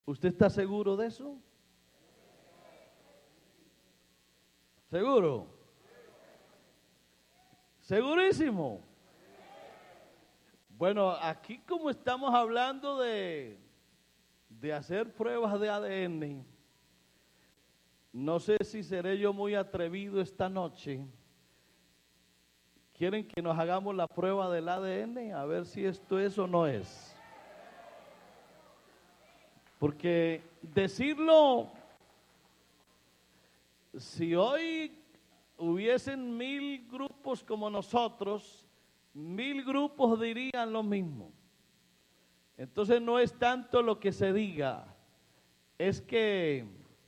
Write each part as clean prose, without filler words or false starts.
¿Usted está seguro de eso? ¿Seguro? ¿Segurísimo? Bueno, aquí como estamos hablando de hacer pruebas de ADN, no sé si seré yo muy atrevido esta noche. ¿Quieren que nos hagamos la prueba del ADN? A ver si esto es o no es. Porque decirlo, si hoy hubiesen 1000 grupos como nosotros, 1000 grupos dirían lo mismo. Entonces no es tanto lo que se diga, es que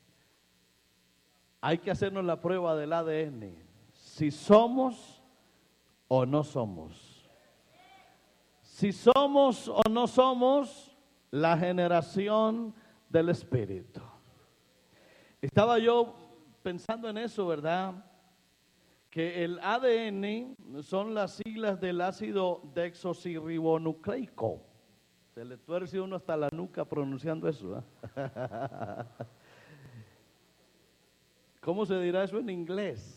hay que hacernos la prueba del ADN, si somos o no somos. Si somos o no somos la generación del Espíritu. Estaba yo pensando en eso, ¿verdad? Que el ADN son las siglas del ácido desoxirribonucleico. Se le tuerce uno hasta la nuca pronunciando eso, ¿eh? ¿Cómo se dirá eso en inglés?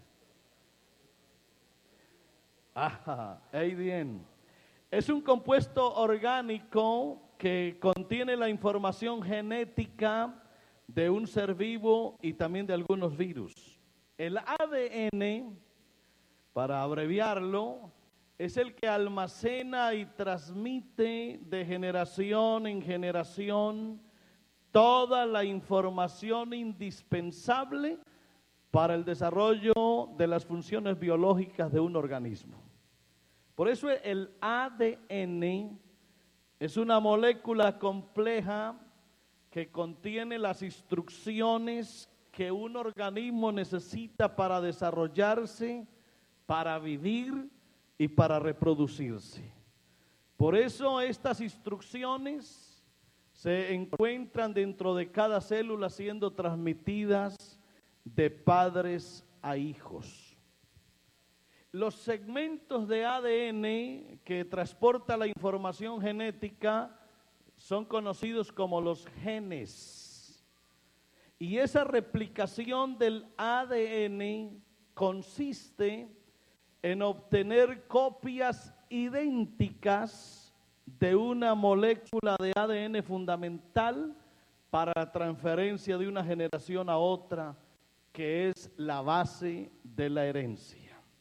ADN. Es un compuesto orgánico que contiene la información genética de un ser vivo y también de algunos virus. El ADN, para abreviarlo, es el que almacena y transmite de generación en generación toda la información indispensable para el desarrollo de las funciones biológicas de un organismo. Por eso el ADN es una molécula compleja que contiene las instrucciones que un organismo necesita para desarrollarse, para vivir y para reproducirse. Por eso estas instrucciones se encuentran dentro de cada célula siendo transmitidas de padres a hijos. Los segmentos de ADN que transporta la información genética son conocidos como los genes. Y esa replicación del ADN consiste en obtener copias idénticas de una molécula de ADN fundamental para la transferencia de una generación a otra, que es la base de la herencia.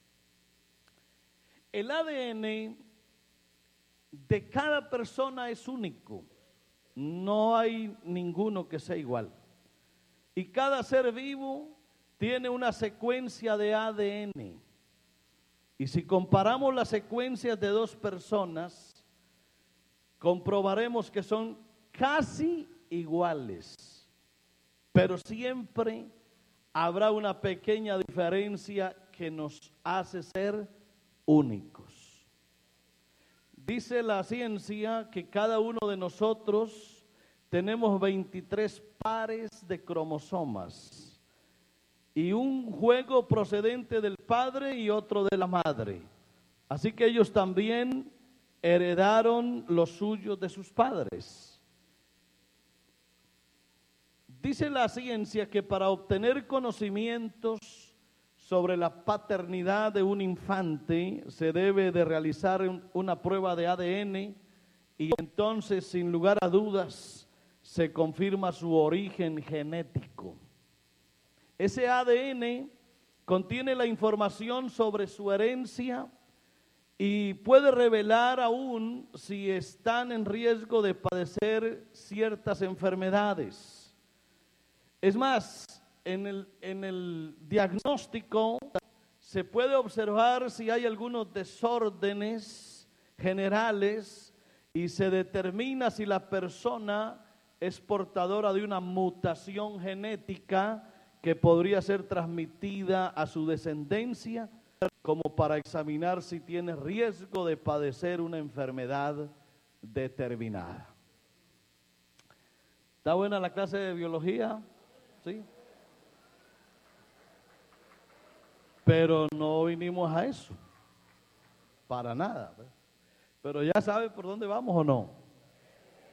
El ADN de cada persona es único, no hay ninguno que sea igual. Y cada ser vivo tiene una secuencia de ADN. Y si comparamos las secuencias de dos personas, comprobaremos que son casi iguales, pero siempre habrá una pequeña diferencia que nos hace ser únicos. Dice la ciencia que cada uno de nosotros tenemos 23 pares de cromosomas y un juego procedente del padre y otro de la madre. Así que ellos también heredaron lo suyo de sus padres. Dice la ciencia que para obtener conocimientos sobre la paternidad de un infante se debe de realizar una prueba de ADN y entonces, sin lugar a dudas, se confirma su origen genético. Ese ADN contiene la información sobre su herencia y puede revelar aún si están en riesgo de padecer ciertas enfermedades. Es más, en el diagnóstico se puede observar si hay algunos desórdenes generales y se determina si la persona es portadora de una mutación genética que podría ser transmitida a su descendencia, como para examinar si tiene riesgo de padecer una enfermedad determinada. ¿Está buena la clase de biología? ¿Sí? Pero no vinimos a eso, para nada. Pero ya sabe por dónde vamos o no.